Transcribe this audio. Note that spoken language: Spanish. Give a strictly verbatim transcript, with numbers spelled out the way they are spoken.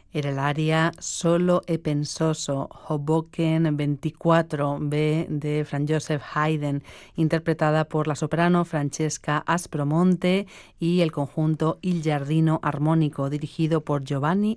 Era el aria Solo e pensoso, Hoboken veinticuatro B de Franz Joseph Haydn, interpretada por la soprano Francesca Aspromonte y el conjunto Il Giardino Armonico, dirigido por Giovanni